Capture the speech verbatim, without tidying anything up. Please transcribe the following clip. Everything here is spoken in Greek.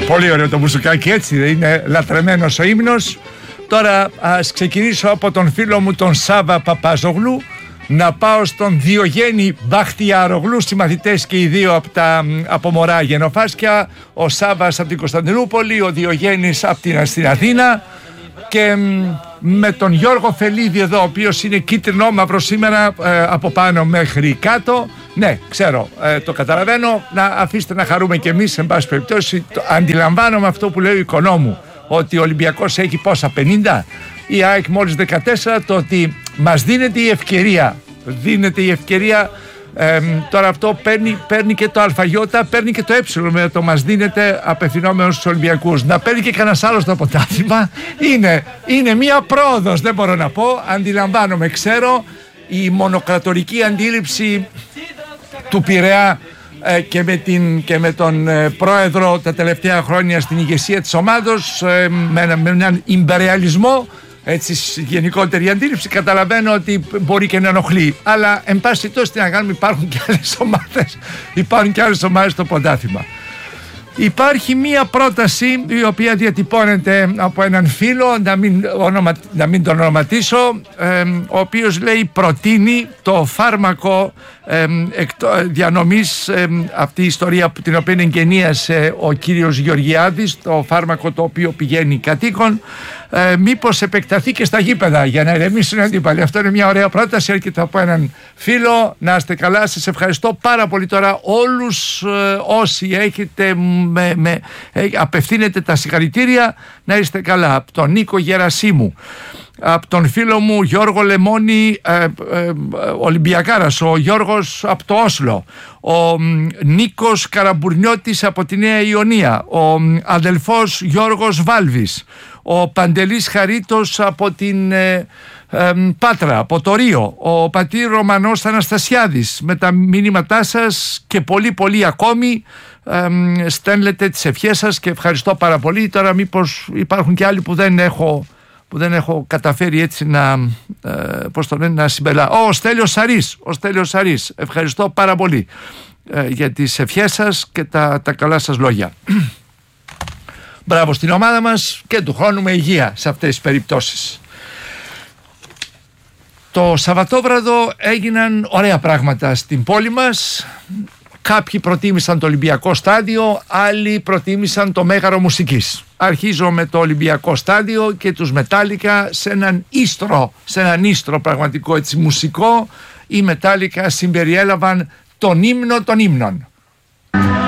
Πολύ ωραίο το μπουζουκάκι, έτσι είναι λατρεμένος ο ύμνος. Τώρα ας ξεκινήσω από τον φίλο μου τον Σάβα Παπαζογλού, να πάω στον Διογέννη Μπαχτιαρογλού, συμμαθητές και οι δύο από, τα, από μωρά γενοφάσκια, ο Σάβας από την Κωνσταντινούπολη, ο Διογέννης από την, στην Αθήνα, και με τον Γιώργο Φελίδη εδώ, ο οποίος είναι κίτρινο μαύρο σήμερα ε, από πάνω μέχρι κάτω. Ναι, ξέρω, ε, το καταλαβαίνω. Να αφήστε να χαρούμε κι εμείς, εν πάση περιπτώσει. Το, αντιλαμβάνομαι αυτό που λέει ο οικονόμου, ότι ο Ολυμπιακός έχει πόσα, πενήντα, η ΑΕΚ μόλις δεκατέσσερα, το ότι μας δίνεται η ευκαιρία, δίνεται η ευκαιρία. Ε, τώρα αυτό παίρνει, παίρνει και το αλφαγιώτα, παίρνει και το ε με το μας δίνεται απευθυνόμενο στους Ολυμπιακούς. Να παίρνει και κανένας άλλος το ποτάθλημα είναι, είναι μία πρόοδος, δεν μπορώ να πω. Αντιλαμβάνομαι, ξέρω. Η μονοκρατορική αντίληψη του Πειραιά ε, και, με την, και με τον ε, πρόεδρο τα τελευταία χρόνια στην ηγεσία της ομάδος, ε, με, με έναν ιμπεριαλισμό, έτσι, γενικότερη αντίληψη, καταλαβαίνω ότι μπορεί και να ενοχλεί. Αλλά εν πάση τόσο τι να κάνουμε, υπάρχουν και άλλες ομάδες, υπάρχουν και άλλες ομάδες στο πρωτάθλημα. Υπάρχει μία πρόταση η οποία διατυπώνεται από έναν φίλο, να μην, ονομα, να μην τον ονοματίσω, ε, ο οποίος λέει προτείνει το φάρμακο ε, εκτο, διανομής, ε, αυτή η ιστορία που, την οποία εγκαινίασε ο κύριος Γεωργιάδης, το φάρμακο το οποίο πηγαίνει κατοίκον, ε, μήπως επεκταθεί και στα γήπεδα για να ηρεμήσουν οι αντίπαλοι. Αυτό είναι μια ωραία πρόταση, έρχεται από έναν φίλο. Να είστε καλά, σας ευχαριστώ πάρα πολύ. Τώρα όλους ε, όσοι έχετε με, με, ε, απευθύνετε τα συγχαρητήρια, να είστε καλά. Από τον Νίκο Γερασίμου, από τον φίλο μου Γιώργο Λεμόνη, ε, ε, ε, Ολυμπιακάρας, ο Γιώργος από το Όσλο, ο Νίκος Καραμπουρνιώτης από τη Νέα Ιωνία, ο αδελφός Γιώργος Βάλβης, ο Παντελής Χαρίτος από την ε, ε, Πάτρα, από το Ρίο, ο πατήρ Ρωμανός Αναστασιάδης, με τα μηνύματά σας και πολύ πολύ ακόμη. Ε, στέλνετε τις ευχές σας και ευχαριστώ πάρα πολύ. Τώρα μήπως υπάρχουν και άλλοι που δεν έχω που δεν έχω καταφέρει έτσι να, ε, πώς το λένε, να συμπεριλάβω. Ο Στέλιος Σαρής, ο Στέλιος Σαρής, ευχαριστώ πάρα πολύ ε, για τις ευχές σας και τα, τα καλά σας λόγια. Μπράβο στην ομάδα μας και του χρόνου με υγεία σε αυτές τις περιπτώσεις. Το Σαββατόβραδο έγιναν ωραία πράγματα στην πόλη μας. Κάποιοι προτίμησαν το Ολυμπιακό Στάδιο, άλλοι προτίμησαν το Μέγαρο Μουσικής. Αρχίζω με το Ολυμπιακό Στάδιο και τους Μετάλλικα σε έναν ίστρο, σε έναν ίστρο πραγματικό έτσι μουσικό. Οι Μετάλλικα συμπεριέλαβαν τον ύμνο των ύμνων.